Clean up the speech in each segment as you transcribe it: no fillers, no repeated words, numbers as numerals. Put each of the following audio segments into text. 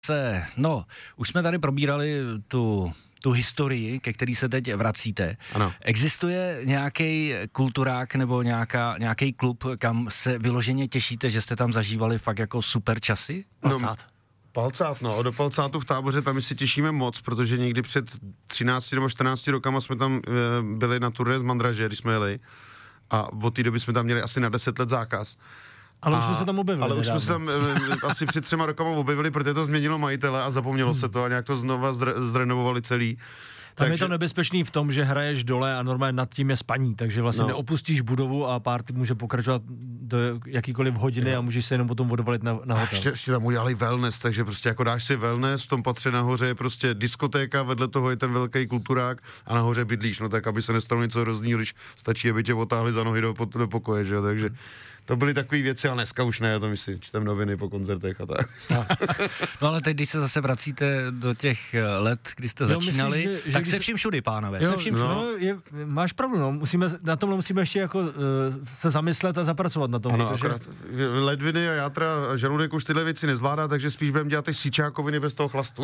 No, už jsme tady probírali tu historii, ke který se teď vracíte. Ano. Existuje nějaký kulturák nebo nějaký klub, kam se vyloženě těšíte, že jste tam zažívali fakt jako super časy? Palcát, do Palcátu v Táboře, tam my si těšíme moc, protože někdy před 13 nebo 14 rokama jsme tam byli na turné z Mandraže, když jsme jeli, a od té doby jsme tam měli asi na 10 let zákaz. Ale už jsme se tam objevili. Ale už jsme se tam asi před 3 rokama objevili, protože to změnilo majitele a zapomnělo se to a nějak to znova zrenovovali celý. Tam je to nebezpečný v tom, že hraješ dole a normálně nad tím je spaní, takže vlastně neopustíš budovu a party může pokračovat do jakýkoliv hodiny a můžeš se jenom potom odvalit na hotel. Ještě tam udělali wellness, takže prostě jako dáš si wellness, v tom patře nahoře je prostě diskotéka, vedle toho je ten velký kulturák a nahoře bydlíš, no tak aby se nestalo něco hroznýho, když stačí, aby tě otáhli za nohy do pokoje, že jo, takže to byly takové věci, ale dneska už ne, to my si čtem noviny po koncertech a tak. No ale teď, když se zase vracíte do těch let, kdy jste začínali, myslím, že tak se vším všudy, pánové, se vším všudy. Máš pravdu, na tomhle musíme ještě jako se zamyslet a zapracovat na tom. Ano, akorát ledviny a játra a žaludek už tyhle věci nezvládá, takže spíš budeme dělat ty síčákoviny bez toho chlastu.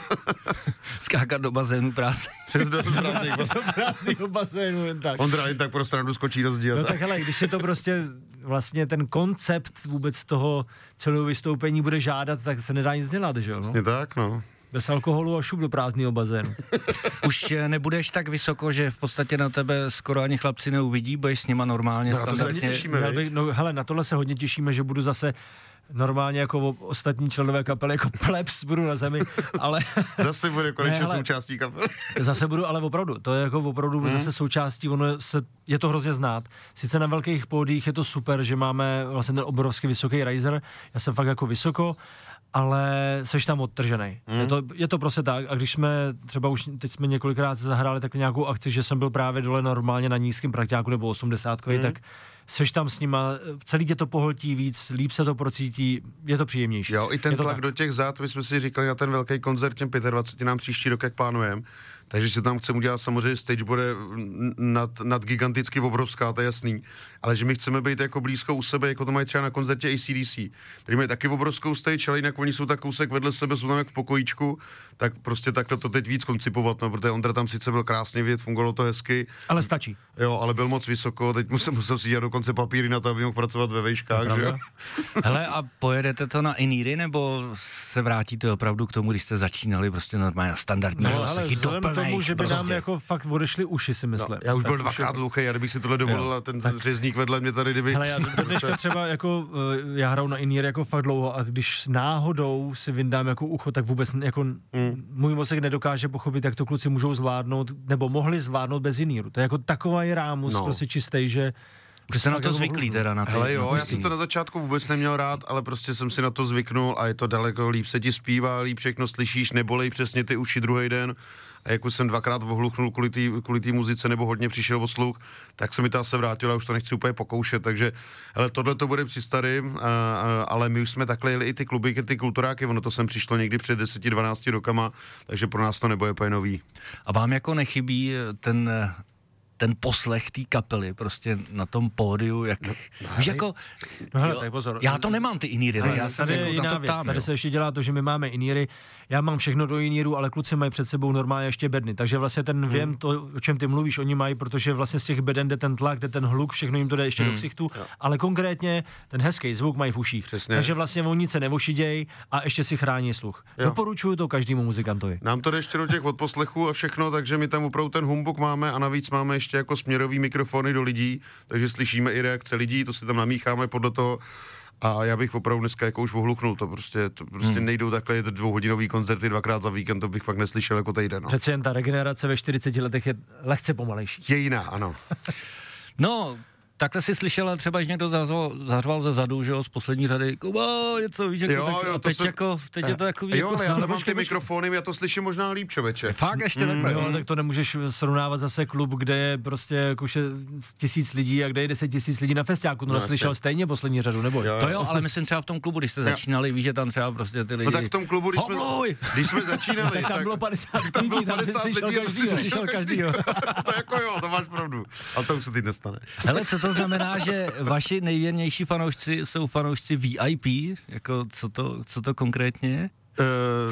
Skákat do bazénu prázdný. Přes do prázdného bazénu, jen tak. Ondra jen tak pro srandu skočí do zdi. No tak hele, když je to prostě vlastně ten koncept vůbec toho celého vystoupení bude žádat, tak se nedá nic dělat, že jo? Vlastně tak, no. Bez alkoholu a šup do prázdného bazénu. Už nebudeš tak vysoko, že v podstatě na tebe skoro ani chlapci neuvidí, budeš s nima normálně standardně. To se těšíme, hele, na tohle se hodně těšíme, že budu zase normálně jako ostatní členové kapely, jako plebs budu na zemi, ale... Zase bude konečně součástí kapely. Zase budu, ale opravdu, to je jako opravdu zase součástí, je to hrozně znát. Sice na velkých pódiích je to super, že máme vlastně ten obrovský vysoký riser, já jsem fakt jako vysoko, ale seš tam odtrženej. Je to prostě tak, a když jsme třeba už, teď jsme několikrát zahráli tak nějakou akci, že jsem byl právě dole normálně na nízkém prakťáku nebo 80, tak seš tam s nima, celý tě to pohltí víc, líp se to procítí, je to příjemnější. Jo, i ten tlak do těch zad, my jsme si říkali na ten velký koncert těm 25 nám příští rok, jak plánujeme, takže si tam chceme udělat samozřejmě stage, bude nad giganticky obrovská, to je jasný, ale že my chceme být jako blízko u sebe, jako to mají třeba na koncertě AC/DC, který mají taky obrovskou stage, ale jinak oni jsou tak kousek vedle sebe, jsou tam jak v pokojíčku, tak prostě takhle to teď víc koncipovat, no, protože Ondra tam sice byl krásně vidět, fungovalo to hezky. Ale stačí. Jo, ale byl moc vysoko, teď musel si dělat dokonce papíry na to, aby mohl pracovat ve vejškách, že jo. Hele, a pojedete to na Iníry, nebo se vrátíte opravdu k tomu, když jste začínali prostě normálně na standardní hlasechy doplnej? Tomu, že by nám jako fakt odešly uši, si myslím. No, já už byl dvakrát hluchý, a kdybych si tohle dovolil, a ten řezník vedle mě tady, kdyby... Hele, já dneška třeba jako, já hraju na Iníry jako fakt dlouho a když náhodou si vyndám jako ucho, tak vůbec jako můj mozek nedokáže pochopit, jak to kluci můžou zvládnout, nebo mohli zvládnout bez Iníru. To je jako takový rámus prostě čistý, že... Už jste na to zvyklí teda na to. Hele jo, já jsem to na začátku vůbec neměl rád, ale prostě jsem si na to zvyknul a je to daleko líp se ti zpívá, líp všechno slyšíš, nebolej přesně ty uši druhý den. A jak už jsem dvakrát ohluchnul kvůli té muzice nebo hodně přišel o sluch, tak se mi to asi vrátilo a už to nechci úplně pokoušet, takže hele, tohle to bude při starým, ale my už jsme takhle jeli i ty kluby, ty kulturáky, ono to sem přišlo někdy před 10-12 rokama, takže pro nás to nebude úplně nový. A vám jako nechybí ten poslech té kapely prostě na tom pódiu, jak... Víš, jako... tak pozor. Já to nemám, ty Iníry, já jsem jako na to ptám. Tady se ještě dělá to, že my máme Iníry, já mám všechno do Iníru, ale kluci mají před sebou normálně ještě bedny, takže vlastně ten vím, to, o čem ty mluvíš, oni mají, protože vlastně z těch beden jde ten tlak, jde ten hluk, všechno jim to jde ještě do ksichtu, ale konkrétně ten hezký zvuk mají v uších. Přesně. Takže vlastně oni se nevošidějí a ještě si chrání sluch. Doporučuju to každému muzikantovi. Nám to jde ještě do těch odposlechů a všechno, takže my tam opravdu ten humbuk máme a navíc máme ještě jako směrový mikrofony do lidí, takže slyšíme i reakce lidí, to si tam namícháme podle toho. A já bych opravdu dneska jako už ohluchnul, to prostě nejdou takhle 2hodinový koncerty dvakrát za víkend, to bych fakt neslyšel jako týden. No. Přece jen ta regenerace ve 40 letech je lehce pomalejší. Je jiná, ano. No, takhle si slyšela třeba, že někdo zařval ze zadu, že jo, z poslední řady, Kuba, něco, víš, jako tak, a teď je to jako... Jo, ale já tam mám ty mikrofony, já to slyším možná líp, člověče. Fakt ještě takhle. Jo, tak to nemůžeš srovnávat zase klub, kde je prostě jako 1000 lidí a kde je 10 000 lidí na festiáku, to slyšel stejně poslední řadu, nebo? To jo, ale myslím třeba v tom klubu, když jste začínali, víš, že tam třeba prostě ty lidi... No tak v tom klubu, když jsme začínali, tak tam bylo 50 lidí, tam si slyšel každý. To jako jo, to máš pravdu. A to už se teď nestane. Hele, co to znamená, že vaši nejvěrnější fanoušci jsou fanoušci VIP? Jako, co to konkrétně je?